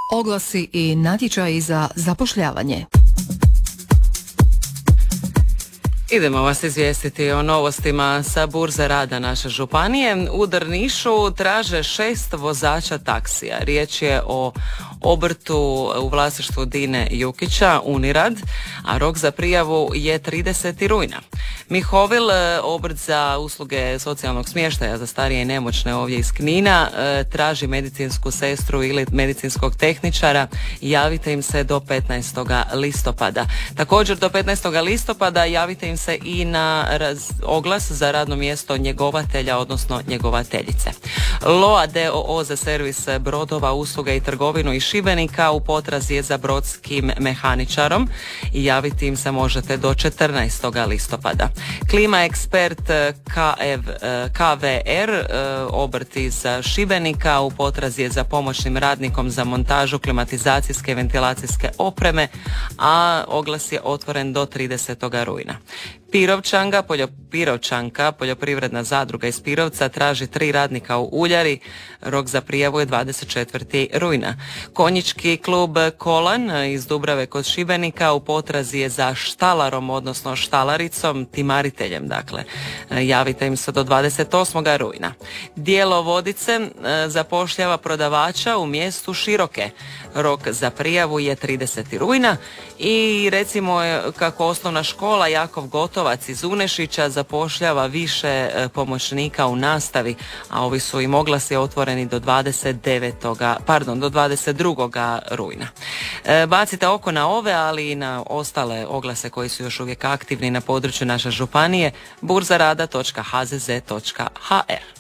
Oglasi i natječaji za zapošljavanje. Idemo vas izvijestiti o novostima sa burze rada naše županije. U Drnišu traže 6 vozača taksija. Riječ je o obrtu u vlasništvu Dine Jukića, Unirad, a rok za prijavu je 30. rujna. Mihovil, obrt za usluge socijalnog smještaja za starije i nemoćne ovdje iz Knina, traži medicinsku sestru ili medicinskog tehničara. Javite im se do 15. listopada. Također do 15. listopada javite im se i na oglas za radno mjesto njegovatelja, odnosno njegovateljice. Loa d.o.o. za servis brodova, usluge i trgovinu iz Šibenika u potrazi je za brodskim mehaničarom i javiti im se možete do 14. listopada. Klima ekspert KVR, obrt iz Šibenika, u potrazi je za pomoćnim radnikom za montažu klimatizacijske i ventilacijske opreme, a oglas je otvoren do 30. rujna. Pirovčanka, poljoprivredna zadruga iz Pirovca, traži 3 radnika u uljari. Rok za prijavu je 24. rujna. Konjički klub Kolan iz Dubrave kod Šibenika u potrazi je za štalarom, odnosno štalaricom, timariteljem, dakle. Javite im se do 28. rujna. Dijelo Vodice zapošljava prodavača u mjestu Široke. Rok za prijavu je 30. rujna i recimo kako osnovna škola Jakov Gotovac iz Unešića zapošljava više pomoćnika u nastavi, a ovi su im oglasi otvoreni do 22. rujna. Bacite oko na ove, ali i na ostale oglase koji su još uvijek aktivni na području naše županije, burzarada.hzz.hr.